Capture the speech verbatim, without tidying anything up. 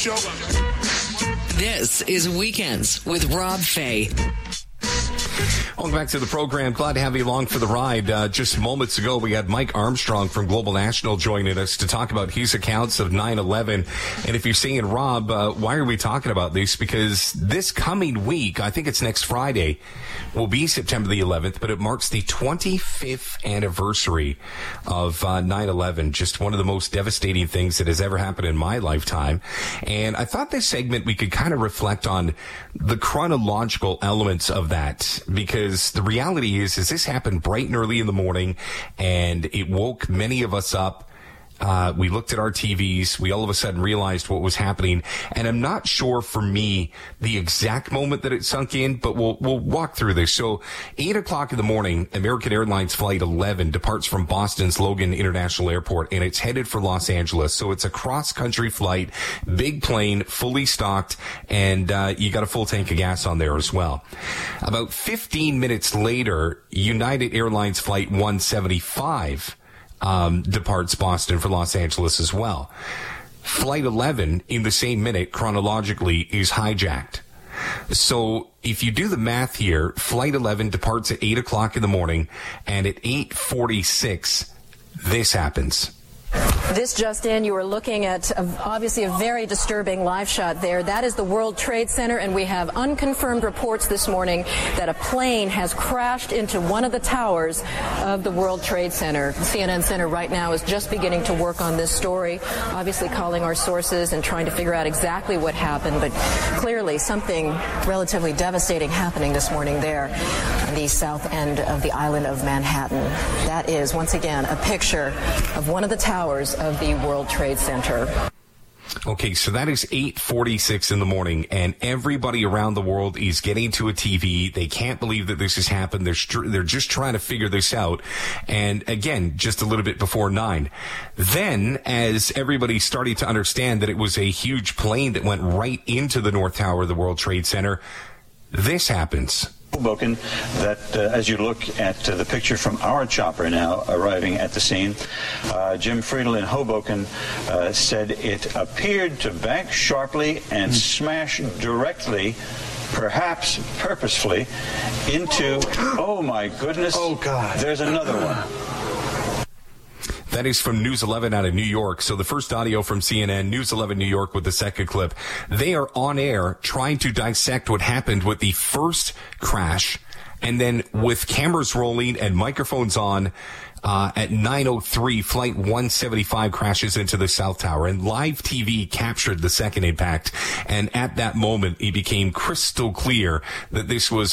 show. This is Weekends with Rob Fay. Welcome back to the program. Glad to have you along for the ride. Uh, just moments ago, we had Mike Armstrong from Global National joining us to talk about his accounts of nine eleven. And if you're saying, Rob, uh, why are we talking about this? Because this coming week, I think it's next Friday, will be September the eleventh, but it marks the twenty-fifth anniversary of uh, nine eleven. Just one of the most devastating things that has ever happened in my lifetime. And I thought this segment we could kind of reflect on the chronological elements of that, because the reality is, is this happened bright and early in the morning, and it woke many of us up. Uh, we looked at our T Vs. We all of a sudden realized what was happening. And I'm not sure for me the exact moment that it sunk in, but we'll, we'll walk through this. So eight o'clock in the morning, American Airlines Flight eleven departs from Boston's Logan International Airport, and it's headed for Los Angeles. So it's a cross-country flight, big plane, fully stocked, and uh, you got a full tank of gas on there as well. About fifteen minutes later, United Airlines Flight one seventy-five Um, departs Boston for Los Angeles as well. Flight eleven, in the same minute, chronologically, is hijacked. So if you do the math here, Flight eleven departs at eight o'clock in the morning, and at eight forty-six, this happens. This just in, you are looking at a, obviously a very disturbing live shot there. That is the World Trade Center, and we have unconfirmed reports this morning that a plane has crashed into one of the towers of the World Trade Center. The C N N Center right now is just beginning to work on this story, obviously calling our sources and trying to figure out exactly what happened, but clearly something relatively devastating happening this morning there on the south end of the island of Manhattan. That is, once again, a picture of one of the towers of the World Trade Center. Okay, so that is eight forty-six in the morning, and everybody around the world is getting to a T V. They can't believe that this has happened. They're str- they're just trying to figure this out. And again, just a little bit before nine. Then, as everybody's starting to understand that it was a huge plane that went right into the North Tower of the World Trade Center, this happens. Hoboken, that uh, as you look at uh, the picture from our chopper now arriving at the scene, uh, Jim Friedel in Hoboken uh, said it appeared to bank sharply and smash directly, perhaps purposefully, into, oh my goodness, oh God, there's another one. That is from News eleven out of New York. So the first audio from C N N, News eleven New York with the second clip. They are on air trying to dissect what happened with the first crash, and then with cameras rolling and microphones on, uh, at nine oh three, Flight one seventy-five crashes into the South Tower, and live T V captured the second impact. And at that moment, it became crystal clear that this was